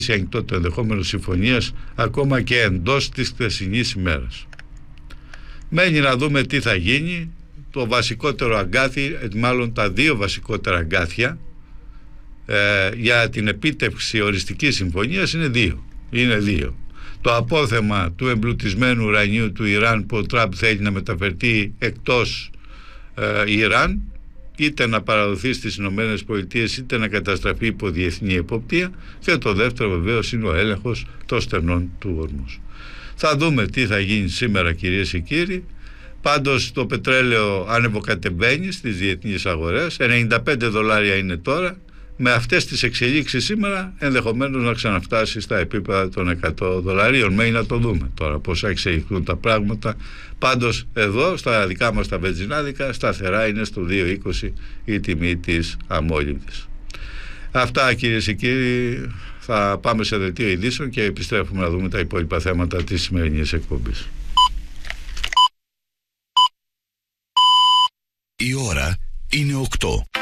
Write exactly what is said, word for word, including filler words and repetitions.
ανοιχτό το ενδεχόμενο συμφωνίας ακόμα και εντός της χθεσινής ημέρας. Μένει να δούμε τι θα γίνει. Το βασικότερο αγκάθι, μάλλον τα δύο βασικότερα αγκάθια ε, για την επίτευξη οριστικής συμφωνίας είναι δύο. Είναι δύο. Το απόθεμα του εμπλουτισμένου ουρανίου του Ιράν που ο Τραμπ θέλει να μεταφερθεί εκτός ε, Ιράν, είτε να παραδοθεί στις Ηνωμένες Πολιτείες είτε να καταστραφεί υπό διεθνή εποπτεία, και το δεύτερο βεβαίως είναι ο έλεγχος των στενών του Ορμούς. Θα δούμε τι θα γίνει σήμερα, κυρίες και κύριοι. Πάντως το πετρέλαιο ανεβοκατεβαίνει στις διεθνείς αγορές, ενενήντα πέντε δολάρια είναι τώρα. Με αυτές τις εξελίξεις σήμερα ενδεχομένως να ξαναφτάσει στα επίπεδα των εκατό δολαρίων. Μένει να το δούμε τώρα πώς θα εξελιχθούν τα πράγματα. Πάντως εδώ στα δικά μας τα βενζινάδικα σταθερά είναι στο δύο είκοσι η τιμή της αμόλυβδης. Αυτά, κυρίες και κύριοι. Θα πάμε σε δελτίο ειδήσεων και επιστρέφουμε να δούμε τα υπόλοιπα θέματα της σημερινής εκπομπής. Η ώρα είναι οκτώ.